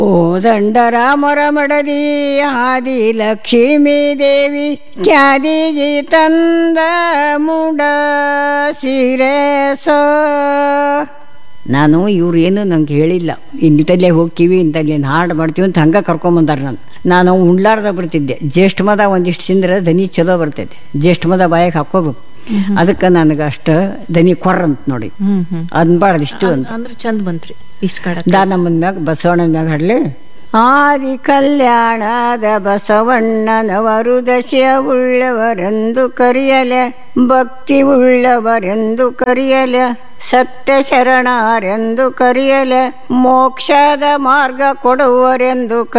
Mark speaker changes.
Speaker 1: ಓ ದಂಡರಾಮರ ಮಡದಿ ಆದಿ ಲಕ್ಷ್ಮೀ ದೇವಿ ಕ್ಯಾದಿಗಿ ತಂದ ಮುಡ ಸಿರೆಸೋ. ನಾನು ಇವ್ರು ಏನು ನಂಗೆ ಹೇಳಿಲ್ಲ, ಇಂಥಲ್ಲೇ ಹೋಗ್ತೀವಿ ಇಂಥಲ್ಲಿ ಹಾಡು ಮಾಡ್ತೀವಿ ಅಂತ ಹಂಗೆ ಕರ್ಕೊಂಬಂದಾರೆ. ನಾನು ಉಣ್ಲಾರ್ದ ಬರ್ತಿದ್ದೆ. ಜ್ಯೇಷ್ಠ ಮದ ಒಂದಿಷ್ಟು ತಿಂದ್ರೆ ದನಿ ಚಲೋ ಬರ್ತೈತೆ, ಜ್ಯೇಷ್ಠ ಮದ ಬಾಯಾಗ ಹಾಕೋಬೇಕು. ಅದಕ್ಕೆ ನನಗೆ ಅಷ್ಟು ದನಿ ಕೊರ್ರಂತ ನೋಡಿ ಅನ್ಬಾರ್ದು ಇಷ್ಟು ಅಂತ.
Speaker 2: ಅಂದ್ರೆ ಚಂದ ಬಂತ್ರಿ ಇಷ್ಟು ಕಡೆ.
Speaker 1: ದಾನಮ್ಮನ ಮ್ಯಾಗ ಬಸವಣ್ಣನ ಮ್ಯಾಗ ಹಾಡ್ಲಿ. ಆದಿ ಕಲ್ಯಾಣದ ಬಸವಣ್ಣನವರು ದಶೆಯ ಉಳ್ಳವರೆಂದು ಕರೆಯಲೆ, ಭಕ್ತಿ ಉಳ್ಳವರೆಂದು ಕರೆಯಲೆ, ಸತ್ಯ ಶರಣರೆಂದು ಕರೆಯಲೆ, ಮೋಕ್ಷದ ಮಾರ್ಗ ಕೊಡುವರೆಂದು